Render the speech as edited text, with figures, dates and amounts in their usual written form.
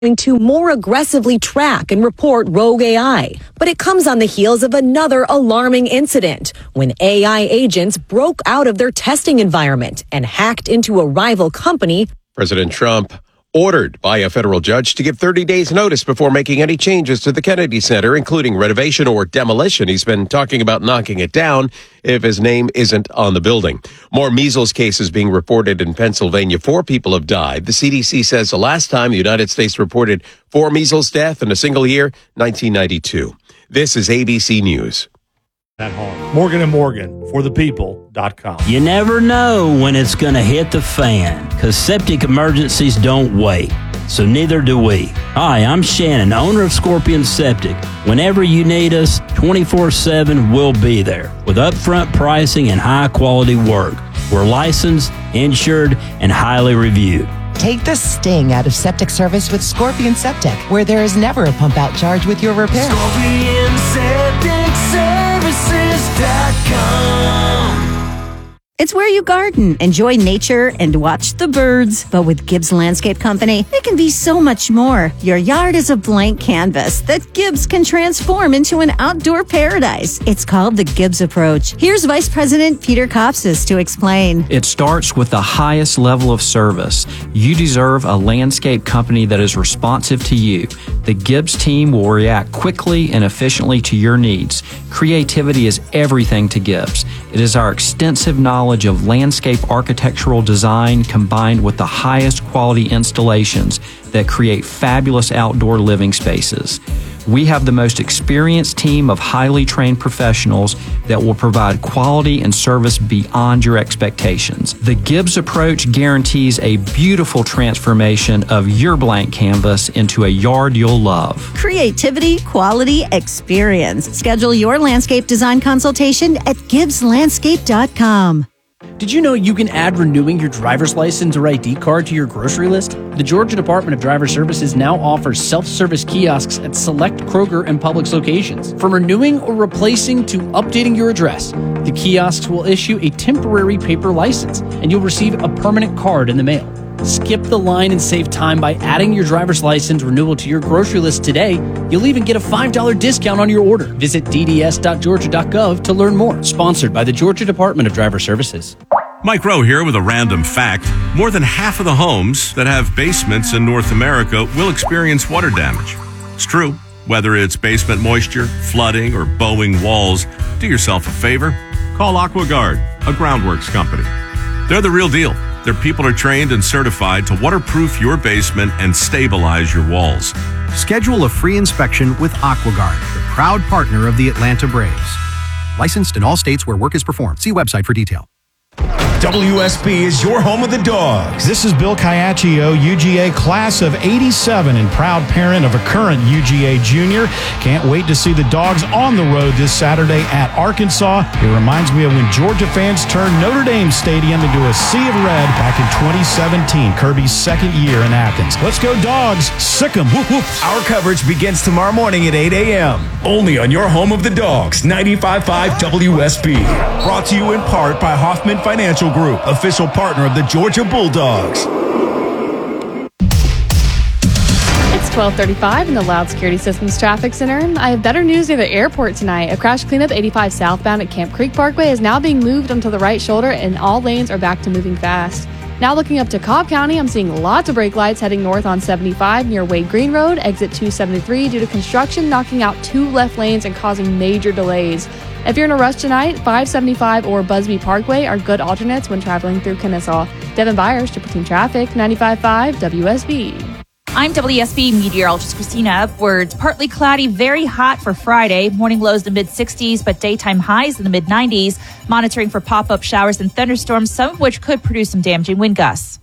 to more aggressively track and report rogue AI. But it comes on the heels of another alarming incident when AI agents broke out of their testing environment and hacked into a rival company. President Trump ordered by a federal judge to give 30 days notice before making any changes to the Kennedy Center, including renovation or demolition. He's been talking about knocking it down if his name isn't on the building. More measles cases being reported in Pennsylvania. 4 people have died. The CDC says the last time the United States reported 4 measles deaths in a single year, 1992. This is ABC News. At home. Morgan & Morgan, for the people.com. You never know when it's going to hit the fan, because septic emergencies don't wait. So neither do we. Hi, I'm Shannon, owner of Scorpion Septic. Whenever you need us, 24/7, we'll be there with upfront pricing and high-quality work. We're licensed, insured, and highly reviewed. Take the sting out of septic service with Scorpion Septic, where there is never a pump-out charge with your repair. Scorpion Septic Services.com. It's where you garden, enjoy nature, and watch the birds. But with Gibbs Landscape Company, it can be so much more. Your yard is a blank canvas that Gibbs can transform into an outdoor paradise. It's called the Gibbs Approach. Here's Vice President Peter Kopsis to explain. It starts with the highest level of service. You deserve a landscape company that is responsive to you. The Gibbs team will react quickly and efficiently to your needs. Creativity is everything to Gibbs. It is our extensive knowledge of landscape architectural design combined with the highest quality installations that create fabulous outdoor living spaces. We have the most experienced team of highly trained professionals that will provide quality and service beyond your expectations. The Gibbs Approach guarantees a beautiful transformation of your blank canvas into a yard you'll love. Creativity, quality, experience. Schedule your landscape design consultation at GibbsLandscape.com. Did you know you can add renewing your driver's license or ID card to your grocery list? The Georgia Department of Driver Services now offers self-service kiosks at select Kroger and Publix locations. From renewing or replacing to updating your address, the kiosks will issue a temporary paper license, and you'll receive a permanent card in the mail. Skip the line and save time by adding your driver's license renewal to your grocery list today. You'll even get a $5 discount on your order. Visit dds.georgia.gov to learn more. Sponsored by the Georgia Department of Driver Services. Mike Rowe here with a random fact. More than half of the homes that have basements in North America will experience water damage. It's true. Whether it's basement moisture, flooding, or bowing walls, do yourself a favor. Call AquaGuard, a groundworks company. They're the real deal. Their people are trained and certified to waterproof your basement and stabilize your walls. Schedule a free inspection with AquaGuard, the proud partner of the Atlanta Braves. Licensed in all states where work is performed. See website for detail. WSB is your home of the Dogs. This is Bill Caiaccio, UGA class of 87 and proud parent of a current UGA junior. Can't wait to see the Dogs on the road this Saturday at Arkansas. It reminds me of when Georgia fans turned Notre Dame Stadium into a sea of red back in 2017, Kirby's second year in Athens. Let's go Dogs. Sick 'em. Whoop, whoop. Our coverage begins tomorrow morning at 8 a.m. Only on your home of the Dogs, 95.5 WSB. Brought to you in part by Hoffman Financial Group, official partner of the Georgia Bulldogs. It's 12:35 in the Loud Security Systems Traffic Center. I have better news near the airport tonight. A crash cleanup 85 southbound at Camp Creek Parkway is now being moved onto the right shoulder, and all lanes are back to moving fast. Now looking up to Cobb County, I'm seeing lots of brake lights heading north on 75 near Wade Green Road, exit 273 due to construction knocking out 2 left lanes and causing major delays. If you're in a rush tonight, 575 or Busby Parkway are good alternates when traveling through Kennesaw. Devin Byers, Triple Team Traffic, 95.5 WSB. I'm WSB meteorologist Christina Upwards. Partly cloudy, very hot for Friday. Morning lows in the mid-60s, but daytime highs in the mid-90s. Monitoring for pop-up showers and thunderstorms, some of which could produce some damaging wind gusts.